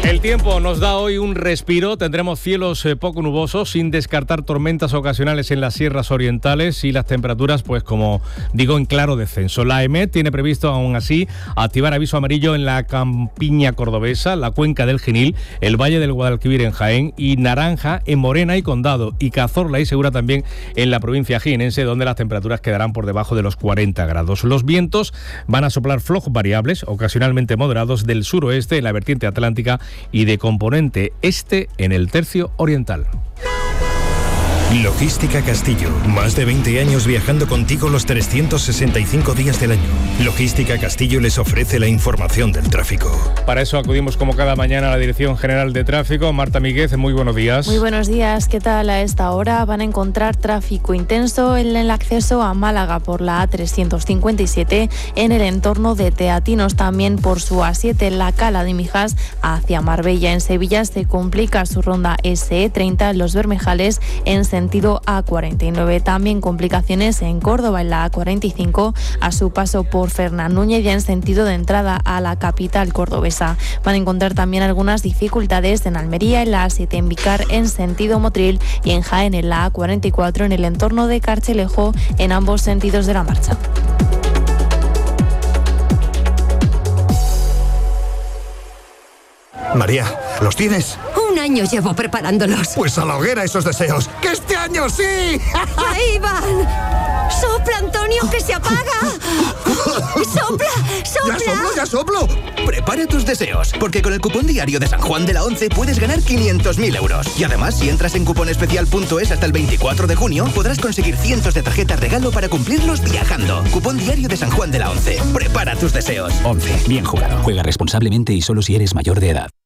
El tiempo nos da hoy un respiro, tendremos cielos poco nubosos, sin descartar tormentas ocasionales en las sierras orientales y las temperaturas, pues como digo, en claro descenso. La EMET tiene previsto aún así activar aviso amarillo en la campiña cordobesa, la cuenca del Genil, el Valle del Guadalquivir en Jaén y naranja en Morena y Condado y Cazorla y Segura también en la provincia jienense, donde las temperaturas quedarán por debajo de los 40 grados. Los vientos van a soplar flojos variables, ocasionalmente moderados del suroeste en la vertiente atlántica y de componente este en el tercio oriental. Logística Castillo, más de 20 años viajando contigo los 365 días del año. Logística Castillo les ofrece la información del tráfico. Para eso acudimos como cada mañana a la Dirección General de Tráfico. Marta Míguez, muy buenos días. Muy buenos días, ¿qué tal? A esta hora van a encontrar tráfico intenso en el acceso a Málaga por la A357 en el entorno de Teatinos, también por su A7 en la Cala de Mijas hacia Marbella. En Sevilla se complica su ronda SE30 en Los Bermejales en sentido A49. También complicaciones en Córdoba en la A45 a su paso por Fernán Núñez y en sentido de entrada a la capital cordobesa. Van a encontrar también algunas dificultades en Almería en la A7 en Vicar en sentido Motril y en Jaén en la A44 en el entorno de Carchelejo en ambos sentidos de la marcha. María, ¿los tienes? Un año llevo preparándolos. Pues a la hoguera esos deseos. ¡Que este año sí! ¡Ahí van! ¡Sopla, Antonio, que se apaga! ¡Sopla, sopla! ¡Ya soplo! Prepara tus deseos, porque con el cupón diario de San Juan de la Once puedes ganar 500.000 euros. Y además, si entras en cuponespecial.es hasta el 24 de junio, podrás conseguir cientos de tarjetas regalo para cumplirlos viajando. Cupón diario de San Juan de la Once. Prepara tus deseos. 11. Bien jugado. Juega responsablemente y solo si eres mayor de edad.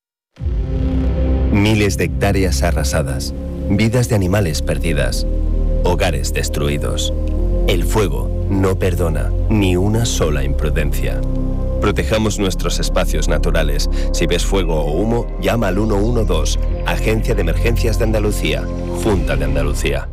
Miles de hectáreas arrasadas, vidas de animales perdidas, hogares destruidos. El fuego no perdona ni una sola imprudencia. Protejamos nuestros espacios naturales. Si ves fuego o humo, llama al 112, Agencia de Emergencias de Andalucía, Junta de Andalucía.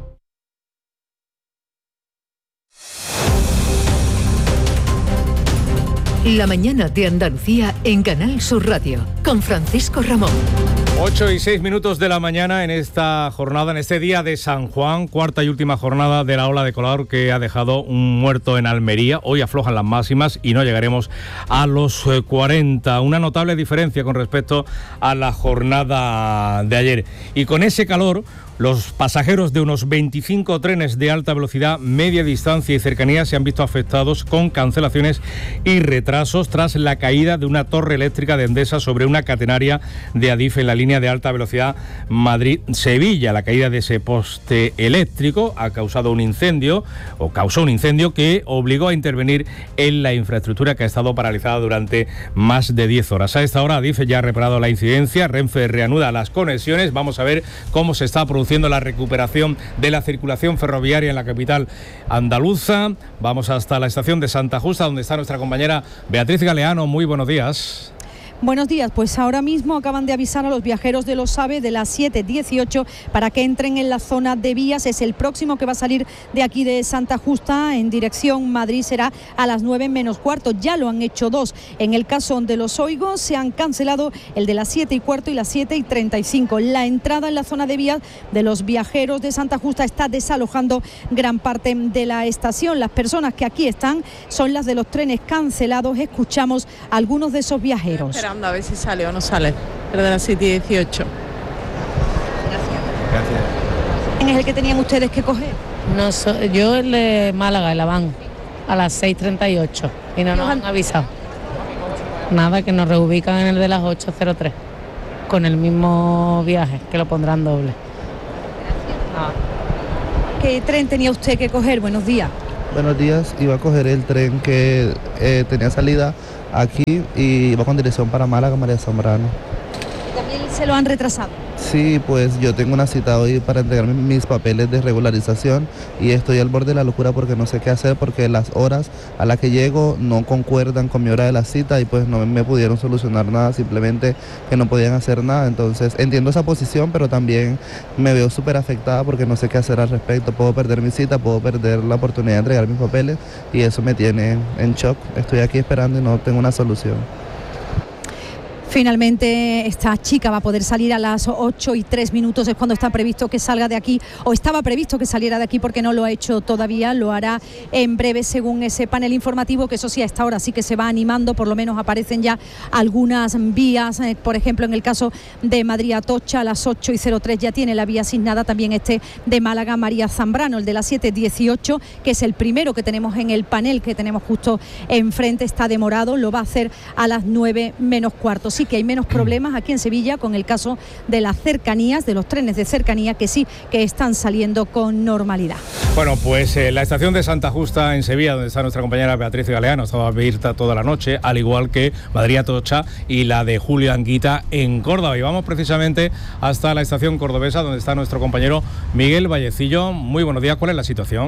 La mañana de Andalucía en Canal Sur Radio, con Francisco Ramón. 8:06 de la mañana en esta jornada, en este día de San Juan, cuarta y última jornada de la ola de calor que ha dejado un muerto en Almería. Hoy aflojan las máximas y no llegaremos a los 40. Una notable diferencia con respecto a la jornada de ayer. Y con ese calor, los pasajeros de unos 25 trenes de alta velocidad, media distancia y cercanía se han visto afectados con cancelaciones y retrasos tras la caída de una torre eléctrica de Endesa sobre una catenaria de Adif en la línea de alta velocidad Madrid-Sevilla. La caída de ese poste eléctrico causó un incendio que obligó a intervenir en la infraestructura que ha estado paralizada durante más de 10 horas. A esta hora Adif ya ha reparado la incidencia, Renfe reanuda las conexiones. Vamos a ver cómo se está produciendo la recuperación de la circulación ferroviaria en la capital andaluza. Vamos hasta la estación de Santa Justa, donde está nuestra compañera Beatriz Galeano. Muy buenos días. Buenos días, pues ahora mismo acaban de avisar a los viajeros de los AVE de las 7:18 para que entren en la zona de vías. Es el próximo que va a salir de aquí de Santa Justa en dirección Madrid, será a las 9:15. Ya lo han hecho dos. En el caso de los Oigos se han cancelado el de las 7:15 y las 7:35. La entrada en la zona de vías de los viajeros de Santa Justa está desalojando gran parte de la estación. Las personas que aquí están son las de los trenes cancelados. Escuchamos a algunos de esos viajeros. Esperando a ver si sale o no sale, el de las 7:18. Gracias. ¿Quién es el que tenían ustedes que coger? No, yo el de Málaga, el Aván, a las 6:38 y no nos han avisado. Nada, que nos reubican en el de las 8:03, con el mismo viaje, que lo pondrán doble. ¿Qué tren tenía usted que coger? Buenos días. Buenos días, iba a coger el tren que tenía salida aquí y iba con dirección para Málaga, María Zambrano. ¿También se lo han retrasado? Sí, pues yo tengo una cita hoy para entregar mis papeles de regularización y estoy al borde de la locura porque no sé qué hacer, porque las horas a las que llego no concuerdan con mi hora de la cita y pues no me pudieron solucionar nada, simplemente que no podían hacer nada. Entonces entiendo esa posición, pero también me veo súper afectada porque no sé qué hacer al respecto. Puedo perder mi cita, puedo perder la oportunidad de entregar mis papeles y eso me tiene en shock. Estoy aquí esperando y no tengo una solución. Finalmente esta chica va a poder salir a las 8:03, es cuando está previsto que salga de aquí, o estaba previsto que saliera de aquí porque no lo ha hecho todavía, lo hará en breve según ese panel informativo, que eso sí, a esta hora sí que se va animando, por lo menos aparecen ya algunas vías, por ejemplo en el caso de Madrid-Atocha a las 8:03 ya tiene la vía asignada, también este de Málaga-María Zambrano, el de las 7:18, que es el primero que tenemos en el panel que tenemos justo enfrente, está demorado, lo va a hacer a las 9:15. Sí que hay menos problemas aquí en Sevilla con el caso de las cercanías, de los trenes de cercanía, que sí que están saliendo con normalidad. Bueno, pues la estación de Santa Justa en Sevilla, donde está nuestra compañera Beatriz Galeano, estaba abierta toda la noche, al igual que Madrid-Atocha y la de Julio Anguita en Córdoba. Y vamos precisamente hasta la estación cordobesa, donde está nuestro compañero Miguel Vallecillo. Muy buenos días, ¿cuál es la situación?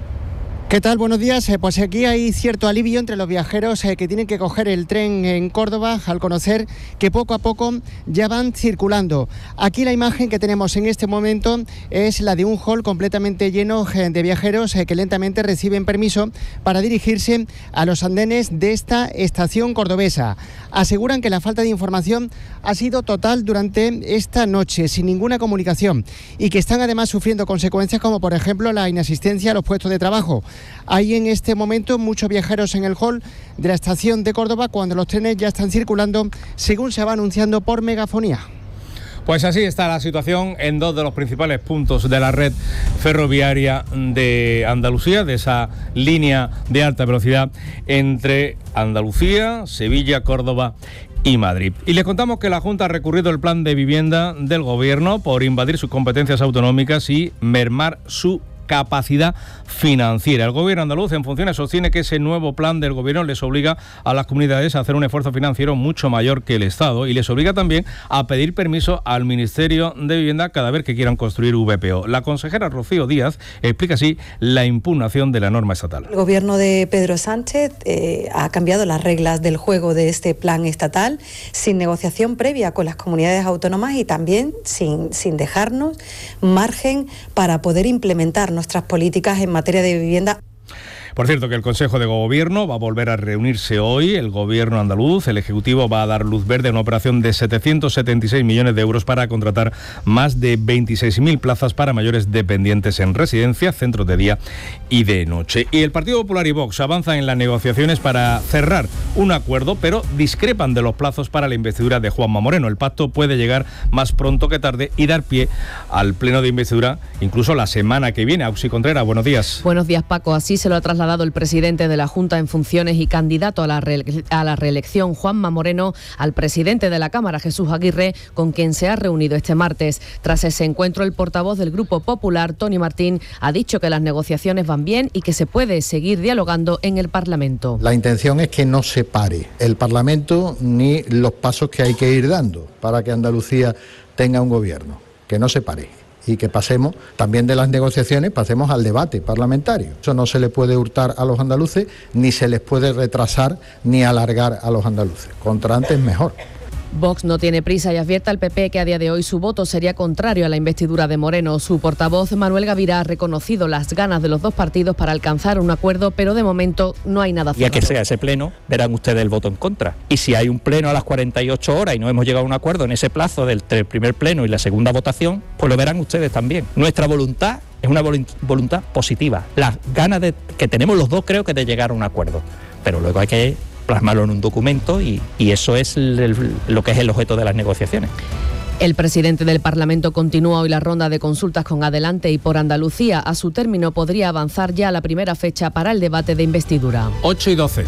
¿Qué tal? Buenos días. Pues aquí hay cierto alivio entre los viajeros que tienen que coger el tren en Córdoba al conocer que poco a poco ya van circulando. Aquí la imagen que tenemos en este momento es la de un hall completamente lleno de viajeros que lentamente reciben permiso para dirigirse a los andenes de esta estación cordobesa. Aseguran que la falta de información ha sido total durante esta noche, sin ninguna comunicación, y que están además sufriendo consecuencias como por ejemplo la inasistencia a los puestos de trabajo. Hay en este momento muchos viajeros en el hall de la estación de Córdoba cuando los trenes ya están circulando, según se va anunciando por megafonía. Pues así está la situación en dos de los principales puntos de la red ferroviaria de Andalucía, de esa línea de alta velocidad entre Andalucía, Sevilla, Córdoba y Madrid. Y les contamos que la Junta ha recurrido al plan de vivienda del Gobierno por invadir sus competencias autonómicas y mermar su capacidad financiera. El Gobierno andaluz en funciones sostiene que ese nuevo plan del Gobierno les obliga a las comunidades a hacer un esfuerzo financiero mucho mayor que el Estado y les obliga también a pedir permiso al Ministerio de Vivienda cada vez que quieran construir VPO. La consejera Rocío Díaz explica así la impugnación de la norma estatal. El Gobierno de Pedro Sánchez ha cambiado las reglas del juego de este plan estatal sin negociación previa con las comunidades autónomas y también sin dejarnos margen para poder implementar nuestras políticas en materia de vivienda. Por cierto, que el Consejo de Gobierno va a volver a reunirse hoy. El Gobierno andaluz, el Ejecutivo, va a dar luz verde a una operación de 776 millones de euros para contratar más de 26.000 plazas para mayores dependientes en residencias, centros de día y de noche. Y el Partido Popular y Vox avanzan en las negociaciones para cerrar un acuerdo, pero discrepan de los plazos para la investidura de Juanma Moreno. El pacto puede llegar más pronto que tarde y dar pie al pleno de investidura incluso la semana que viene. Auxi Contreras, buenos días. Buenos días, Paco. Así se lo ha trasladado el presidente de la Junta en funciones y candidato a la reelección, Juanma Moreno, al presidente de la Cámara, Jesús Aguirre, con quien se ha reunido este martes. Tras ese encuentro, el portavoz del Grupo Popular, Tony Martín, ha dicho que las negociaciones van bien y que se puede seguir dialogando en el Parlamento. La intención es que no se pare el Parlamento ni los pasos que hay que ir dando para que Andalucía tenga un gobierno, que no se pare. Y que pasemos también de las negociaciones, pasemos al debate parlamentario. Eso no se le puede hurtar a los andaluces, ni se les puede retrasar ni alargar a los andaluces. Contra antes mejor. Vox no tiene prisa y advierte al PP que a día de hoy su voto sería contrario a la investidura de Moreno. Su portavoz, Manuel Gavirá, ha reconocido las ganas de los dos partidos para alcanzar un acuerdo, pero de momento no hay nada cerrado. Y a que sea ese pleno, verán ustedes el voto en contra. Y si hay un pleno a las 48 horas y no hemos llegado a un acuerdo en ese plazo del primer pleno y la segunda votación, pues lo verán ustedes también. Nuestra voluntad es una voluntad positiva. Las ganas que tenemos los dos, creo que de llegar a un acuerdo. Pero luego hay que plasmarlo en un documento y eso es lo que es el objeto de las negociaciones. El presidente del Parlamento continúa hoy la ronda de consultas con Adelante y por Andalucía. A su término podría avanzar ya la primera fecha para el debate de investidura. 8:12.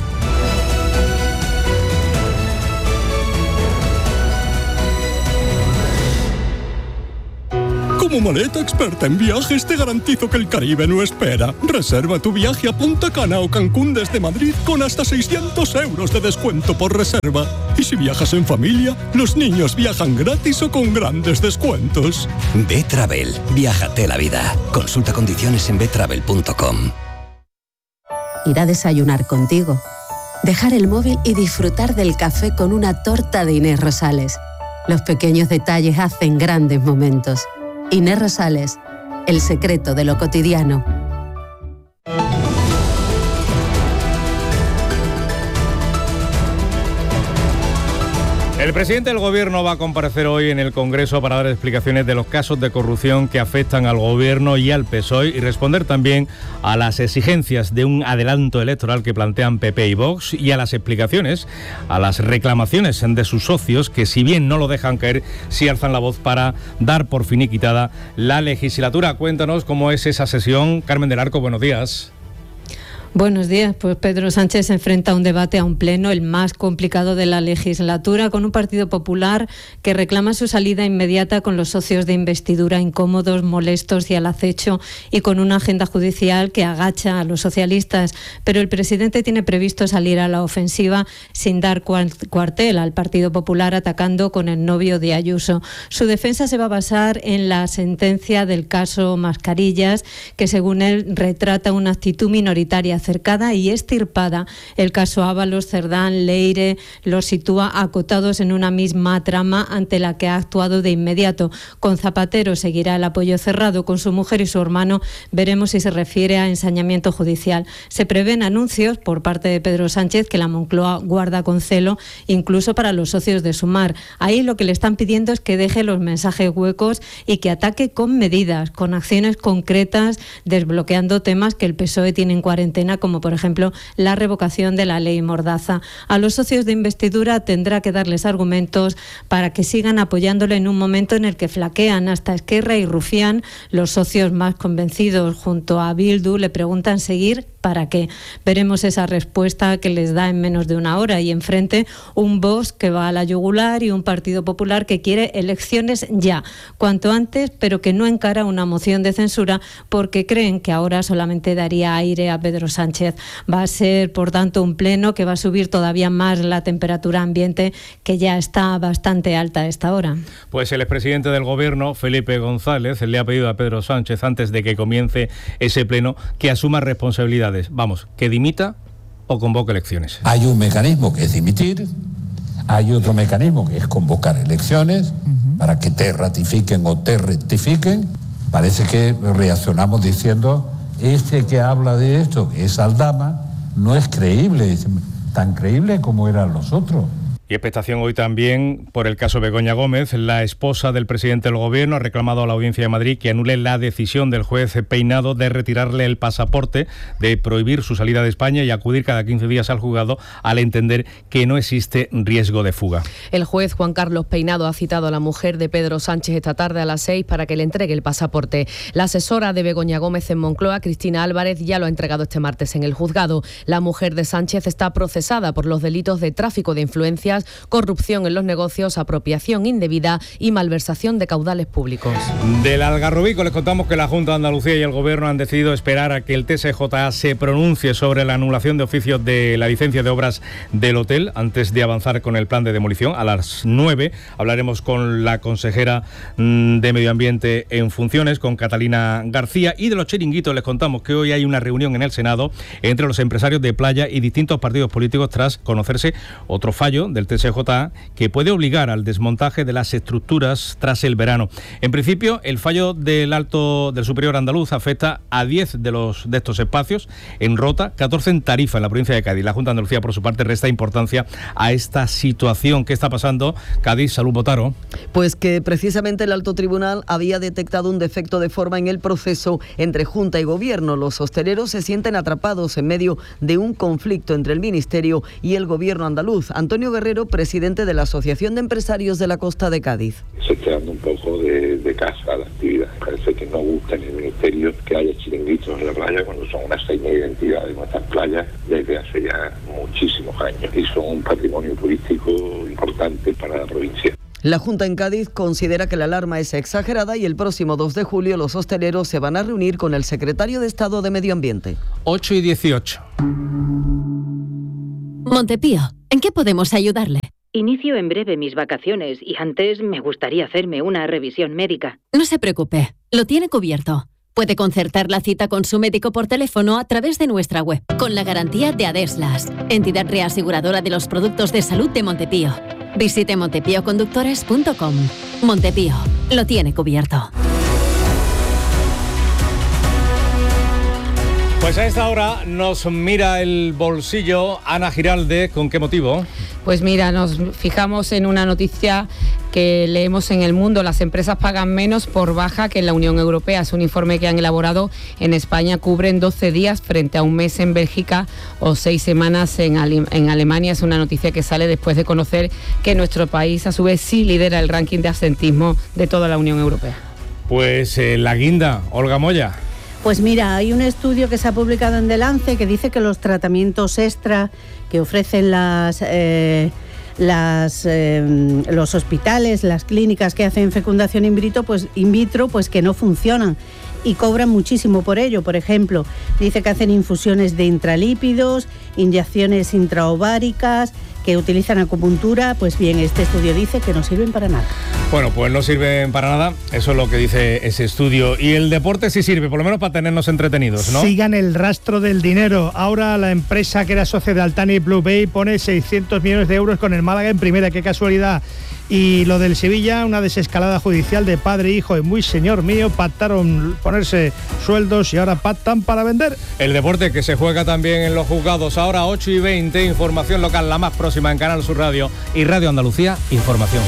Como maleta experta en viajes, te garantizo que el Caribe no espera. Reserva tu viaje a Punta Cana o Cancún desde Madrid con hasta 600 euros de descuento por reserva. Y si viajas en familia, los niños viajan gratis o con grandes descuentos. Betravel. Viájate la vida. Consulta condiciones en betravel.com. Ir a desayunar contigo. Dejar el móvil y disfrutar del café con una torta de Inés Rosales. Los pequeños detalles hacen grandes momentos. Inés Rosales, el secreto de lo cotidiano. El presidente del Gobierno va a comparecer hoy en el Congreso para dar explicaciones de los casos de corrupción que afectan al Gobierno y al PSOE y responder también a las exigencias de un adelanto electoral que plantean PP y Vox y a las explicaciones, a las reclamaciones de sus socios que, si bien no lo dejan caer, sí alzan la voz para dar por finiquitada la legislatura. Cuéntanos cómo es esa sesión. Carmen del Arco, buenos días. Buenos días. Pues Pedro Sánchez se enfrenta a un debate, a un pleno, el más complicado de la legislatura, con un Partido Popular que reclama su salida inmediata, con los socios de investidura incómodos, molestos y al acecho, y con una agenda judicial que agacha a los socialistas. Pero el presidente tiene previsto salir a la ofensiva sin dar cuartel al Partido Popular, atacando con el novio de Ayuso. Su defensa se va a basar en la sentencia del caso Mascarillas, que según él retrata una actitud minoritaria acercada y estirpada. El caso Ábalos, Cerdán, Leire los sitúa acotados en una misma trama ante la que ha actuado de inmediato. Con Zapatero seguirá el apoyo cerrado, con su mujer y su hermano veremos si se refiere a ensañamiento judicial. Se prevén anuncios por parte de Pedro Sánchez que la Moncloa guarda con celo, incluso para los socios de Sumar. Ahí lo que le están pidiendo es que deje los mensajes huecos y que ataque con medidas, con acciones concretas, desbloqueando temas que el PSOE tiene en cuarentena, como por ejemplo la revocación de la ley Mordaza. A los socios de investidura tendrá que darles argumentos para que sigan apoyándole en un momento en el que flaquean. Hasta Esquerra y Rufián, los socios más convencidos junto a Bildu, le preguntan seguir ¿para qué? Veremos esa respuesta que les da en menos de una hora, y enfrente un Vox que va a la yugular y un Partido Popular que quiere elecciones ya, cuanto antes, pero que no encara una moción de censura porque creen que ahora solamente daría aire a Pedro Sánchez. Va a ser, por tanto, un pleno que va a subir todavía más la temperatura ambiente, que ya está bastante alta a esta hora. Pues el expresidente del Gobierno, Felipe González, le ha pedido a Pedro Sánchez, antes de que comience ese pleno, que asuma responsabilidades. Vamos, que dimita o convoque elecciones. Hay un mecanismo que es dimitir, hay otro mecanismo que es convocar elecciones para que te ratifiquen o te rectifiquen. Parece que reaccionamos diciendo: este que habla de esto, que es Aldama, no es creíble, tan creíble como eran los otros. Y expectación hoy también por el caso Begoña Gómez. La esposa del presidente del Gobierno ha reclamado a la Audiencia de Madrid que anule la decisión del juez Peinado de retirarle el pasaporte, de prohibir su salida de España y acudir cada 15 días al juzgado al entender que no existe riesgo de fuga. El juez Juan Carlos Peinado ha citado a la mujer de Pedro Sánchez esta tarde a las 6 para que le entregue el pasaporte. La asesora de Begoña Gómez en Moncloa, Cristina Álvarez, ya lo ha entregado este martes en el juzgado. La mujer de Sánchez está procesada por los delitos de tráfico de influencias, corrupción en los negocios, apropiación indebida y malversación de caudales públicos. Del Algarrobico les contamos que la Junta de Andalucía y el Gobierno han decidido esperar a que el TSJ se pronuncie sobre la anulación de oficios de la licencia de obras del hotel antes de avanzar con el plan de demolición. A las 9 hablaremos con la consejera de Medio Ambiente en funciones, con Catalina García. Y de los chiringuitos les contamos que hoy hay una reunión en el Senado entre los empresarios de playa y distintos partidos políticos tras conocerse otro fallo del TSJ que puede obligar al desmontaje de las estructuras tras el verano. En principio, el fallo del Superior Andaluz afecta a 10 de estos espacios en Rota, 14 en Tarifa, en la provincia de Cádiz. La Junta de Andalucía, por su parte, resta importancia a esta situación. ¿Qué está pasando? Cádiz, Salud Botaro. Pues que precisamente el Alto Tribunal había detectado un defecto de forma en el proceso entre Junta y Gobierno. Los hosteleros se sienten atrapados en medio de un conflicto entre el Ministerio y el Gobierno andaluz. Antonio Guerrero, presidente de la Asociación de Empresarios de la Costa de Cádiz. Se está dando un poco de casa a la actividad. Parece que no gusta en el Ministerio que haya chiringuitos en la playa cuando son una seña de identidad de nuestras playas desde hace ya muchísimos años y son un patrimonio turístico importante para la provincia. La Junta en Cádiz considera que la alarma es exagerada y el próximo 2 de julio los hosteleros se van a reunir con el secretario de Estado de Medio Ambiente. 8:18. Montepío, ¿en qué podemos ayudarle? Inicio en breve mis vacaciones y antes me gustaría hacerme una revisión médica. No se preocupe, lo tiene cubierto. Puede concertar la cita con su médico por teléfono a través de nuestra web, con la garantía de Adeslas, entidad reaseguradora de los productos de salud de Montepío. Visite montepioconductores.com. Montepío, lo tiene cubierto. Pues a esta hora nos mira el bolsillo Ana Giralde. ¿Con qué motivo? Pues mira, nos fijamos en una noticia que leemos en El Mundo. Las empresas pagan menos por baja que en la Unión Europea. Es un informe que han elaborado en España. Cubren 12 días frente a un mes en Bélgica o 6 semanas en Alemania. Es una noticia que sale después de conocer que nuestro país a su vez sí lidera el ranking de absentismo de toda la Unión Europea. Pues la guinda, Olga Moya. Pues mira, hay un estudio que se ha publicado en The Lancet que dice que los tratamientos extra que ofrecen los hospitales, las clínicas que hacen fecundación in vitro, pues que no funcionan y cobran muchísimo por ello. Por ejemplo, dice que hacen infusiones de intralípidos, inyecciones intraováricas, que utilizan acupuntura. Pues bien, este estudio dice que no sirven para nada. Bueno, pues no sirven para nada, eso es lo que dice ese estudio. Y el deporte sí sirve, por lo menos para tenernos entretenidos, ¿no? Sigan el rastro del dinero. Ahora la empresa que era socia de Altani Blue Bay pone 600 millones de euros con el Málaga en primera, qué casualidad. Y lo del Sevilla, una desescalada judicial de padre e hijo, y muy señor mío, pactaron ponerse sueldos y ahora pactan para vender. El deporte que se juega también en los juzgados, ahora 8:20, información local, la más próxima en Canal Sur Radio y Radio Andalucía, información.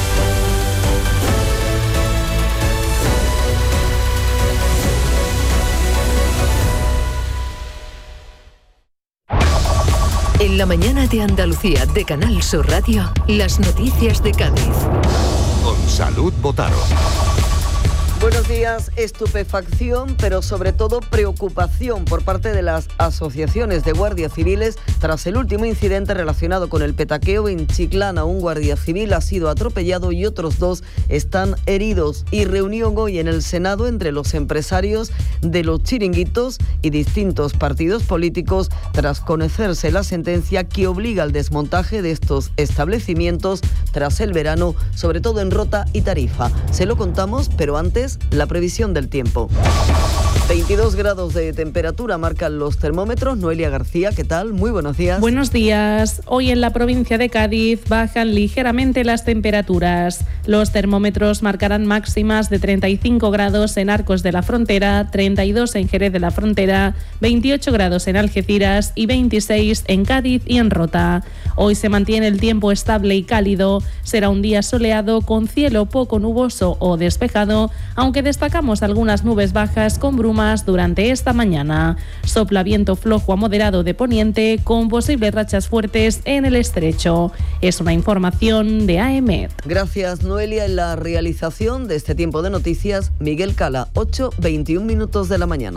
En la mañana de Andalucía de Canal Sur Radio, las noticias de Cádiz. Con Salud Botaro. Buenos días. Estupefacción, pero sobre todo preocupación por parte de las asociaciones de guardias civiles tras el último incidente relacionado con el petaqueo en Chiclana. Un guardia civil ha sido atropellado y otros 2 están heridos. Y reunión hoy en el Senado entre los empresarios de los chiringuitos y distintos partidos políticos tras conocerse la sentencia que obliga al desmontaje de estos establecimientos tras el verano, sobre todo en Rota y Tarifa. Se lo contamos, pero antes la previsión del tiempo. 22 grados de temperatura marcan los termómetros. Noelia García, ¿qué tal? Muy buenos días. Buenos días. Hoy en la provincia de Cádiz bajan ligeramente las temperaturas. Los termómetros marcarán máximas de 35 grados en Arcos de la Frontera, 32 en Jerez de la Frontera, 28 grados en Algeciras y 26 en Cádiz y en Rota. Hoy se mantiene el tiempo estable y cálido. Será un día soleado con cielo poco nuboso o despejado, aunque destacamos algunas nubes bajas con brumas durante esta mañana. Sopla viento flojo a moderado de poniente con posibles rachas fuertes en el estrecho. Es una información de AEMET. Gracias, Noelia. En la realización de este tiempo de noticias, Miguel Cala, 8:21 minutos de la mañana.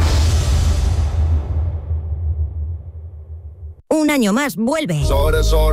Un año más vuelve.